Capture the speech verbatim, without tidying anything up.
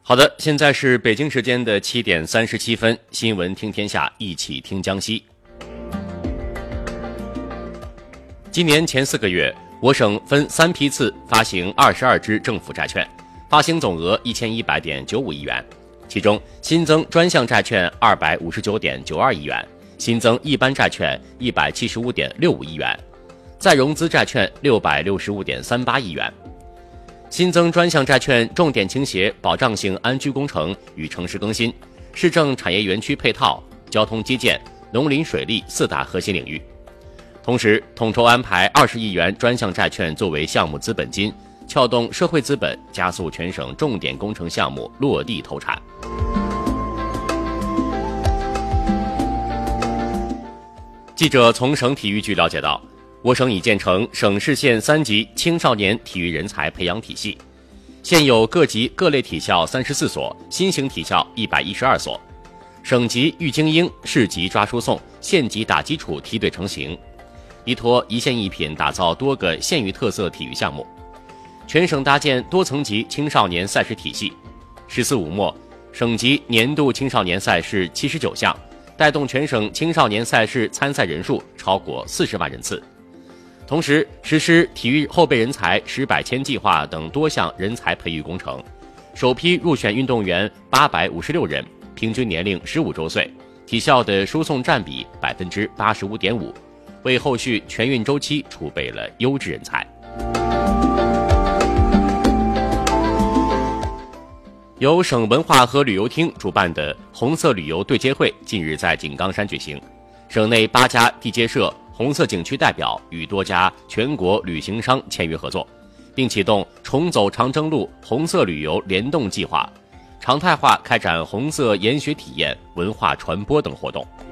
好的，现在是北京时间的七点三十七分，新闻听天下，一起听江西。今年前四个月，我省分三批次发行二十二支政府债券，发行总额一千一百点九五亿元，其中新增专项债券二百五十九点九二亿元，新增一般债券一百七十五点六五亿元，再融资债券六百六十五点三八亿元。新增专项债券重点倾斜保障性安居工程与城市更新、市政产业园区配套、交通基建、农林水利四大核心领域。同时，统筹安排二十亿元专项债券作为项目资本金，撬动社会资本，加速全省重点工程项目落地投产。记者从省体育局了解到，我省已建成省市县三级青少年体育人才培养体系，现有各级各类体校三十四所，新型体校一百一十二所，省级育精英、市级抓输送、县级打基础梯队成型，依托一线一品打造多个县域特色体育项目，全省搭建多层级青少年赛事体系。十四五末，省级年度青少年赛事七十九项，带动全省青少年赛事参赛人数超过四十万人次。同时，实施体育后备人才十百千计划等多项人才培育工程，首批入选运动员八百五十六人，平均年龄十五周岁，体校的输送占比百分之八十五点五，为后续全运周期储备了优质人才。由省文化和旅游厅主办的红色旅游对接会近日在井冈山举行，省内八家地接社、红色景区代表与多家全国旅行商签约合作，并启动重走长征路红色旅游联动计划，常态化开展红色研学体验、文化传播等活动。